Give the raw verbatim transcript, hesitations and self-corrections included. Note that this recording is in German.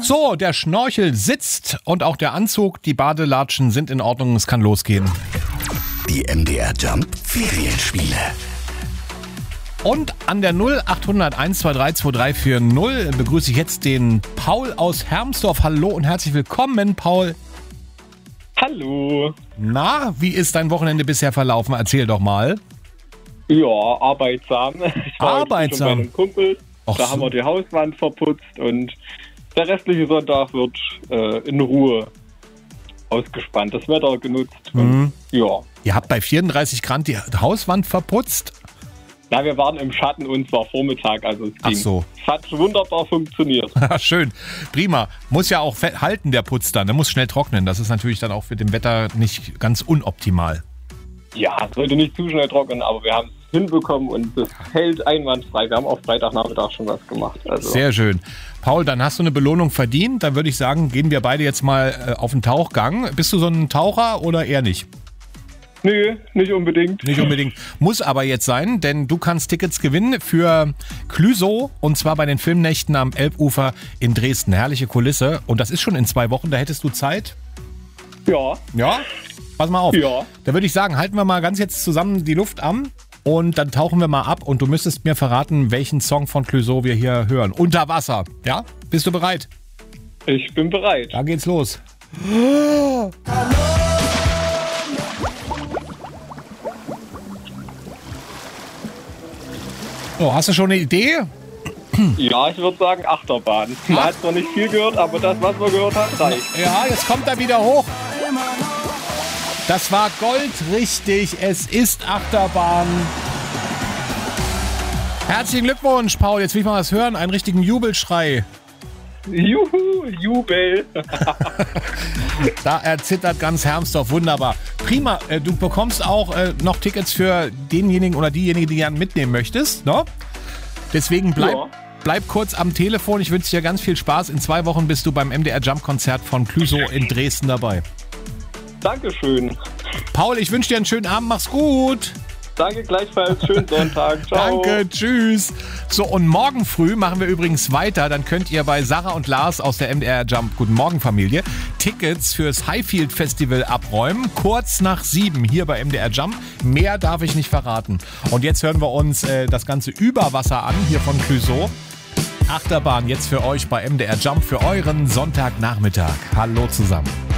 So, der Schnorchel sitzt und auch der Anzug, die Badelatschen sind in Ordnung, es kann losgehen. Die M D R Jump Ferienspiele. Und an der null acht hundert eins zwei drei zwei drei vier null begrüße ich jetzt den Paul aus Hermsdorf. Hallo und herzlich willkommen, Paul. Hallo. Na, wie ist dein Wochenende bisher verlaufen? Erzähl doch mal. Ja, arbeitsam. Ich war Arbeitsam. Schon bei einem Kumpel. Ach Da so. haben wir die Hauswand verputzt und der restliche Sonntag wird äh, in Ruhe ausgespannt. Das Wetter genutzt. Mhm. Und, ja. Ihr habt bei vierunddreißig Grad die Hauswand verputzt? Na, wir waren im Schatten und zwar Vormittag, also es Ach ging. so. Es hat wunderbar funktioniert. Schön, prima. Muss ja auch fe- halten, der Putz dann. Der muss schnell trocknen. Das ist natürlich dann auch für dem Wetter nicht ganz unoptimal. Ja, es sollte nicht zu schnell trocknen, aber wir haben es hinbekommen und es hält einwandfrei. Wir haben auch Freitagnachmittag schon was gemacht. Also. Sehr schön. Paul, dann hast du eine Belohnung verdient. Dann würde ich sagen, gehen wir beide jetzt mal äh, auf den Tauchgang. Bist du so ein Taucher oder eher nicht? Nö, nicht unbedingt. Nicht unbedingt. Muss aber jetzt sein, denn du kannst Tickets gewinnen für Clüsow und zwar bei den Filmnächten am Elbufer in Dresden. Herrliche Kulisse. Und das ist schon in zwei Wochen. Da hättest du Zeit? Ja. Ja? Pass mal auf. Ja. Da würde ich sagen, halten wir mal ganz jetzt zusammen die Luft an und dann tauchen wir mal ab und du müsstest mir verraten, welchen Song von Clüsow wir hier hören. Unter Wasser. Ja? Bist du bereit? Ich bin bereit. Da geht's los. Oh, hast du schon eine Idee? Ja, ich würde sagen Achterbahn. Man hat zwar nicht viel gehört, aber das, was man gehört hat, reicht. Ja, jetzt kommt er wieder hoch. Das war goldrichtig. Es ist Achterbahn. Herzlichen Glückwunsch, Paul. Jetzt will ich mal was hören. Einen richtigen Jubelschrei. Juhu, Jubel. Da erzittert ganz Hermsdorf. Wunderbar. Prima. Äh, Du bekommst auch äh, noch Tickets für denjenigen oder diejenige, die du gerne mitnehmen möchtest. Ne? Deswegen bleib, Ja. bleib kurz am Telefon. Ich wünsche dir ganz viel Spaß. In zwei Wochen bist du beim M D R Jump Konzert von Clüsow in Dresden dabei. Dankeschön. Paul, ich wünsche dir einen schönen Abend. Mach's gut. Danke gleichfalls. Schönen Sonntag. Ciao. Danke, tschüss. So, und morgen früh machen wir übrigens weiter. Dann könnt ihr bei Sarah und Lars aus der M D R Jump Guten Morgen Familie Tickets fürs Highfield Festival abräumen. Kurz nach sieben hier bei M D R Jump. Mehr darf ich nicht verraten. Und jetzt hören wir uns äh, das Ganze über Wasser an, hier von Clüsow. Achterbahn jetzt für euch bei M D R Jump für euren Sonntagnachmittag. Hallo zusammen.